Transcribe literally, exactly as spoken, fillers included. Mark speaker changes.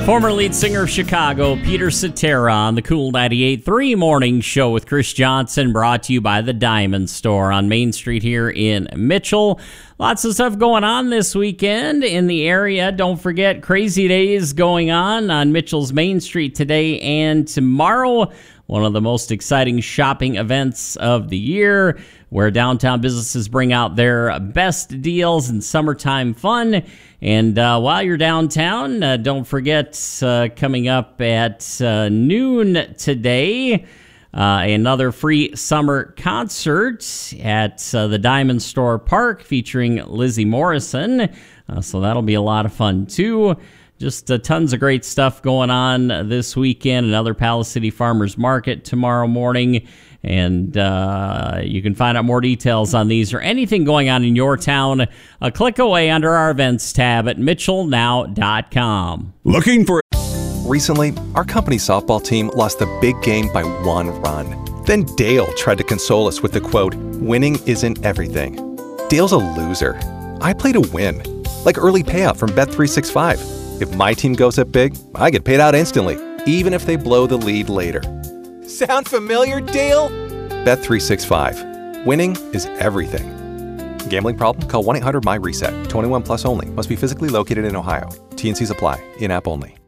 Speaker 1: Former lead singer of Chicago, Peter Cetera, on the Cool ninety-eight point three Morning Show with Chris Johnson, brought to you by the Diamond Store on Main Street here in Mitchell. Lots of stuff going on this weekend in the area. Don't forget, Crazy Days going on on Mitchell's Main Street today and tomorrow. One of the most exciting shopping events of the year, where downtown businesses bring out their best deals and summertime fun. And uh, while you're downtown, uh, don't forget, uh, coming up at uh, noon today, uh, another free summer concert at uh, the Diamond Store Park featuring Lizzie Morrison. Uh, so that'll be a lot of fun, too. Just uh, tons of great stuff going on this weekend. Another Palace City Farmers Market tomorrow morning. And uh, you can find out more details on these or anything going on in your town a click away under our events tab at mitchell now dot com.
Speaker 2: Looking for...
Speaker 3: Recently, our company softball team lost the big game by one run. Then Dale tried to console us with the quote, "Winning isn't everything." Dale's a loser. I play to win, like early payout from Bet three sixty-five. If my team goes up big, I get paid out instantly, even if they blow the lead later. Sound familiar, Dale? Bet three sixty-five. Winning is everything. Gambling problem? Call one eight hundred M Y RESET. twenty-one plus only. Must be physically located in Ohio. T and Cs apply. In-app only.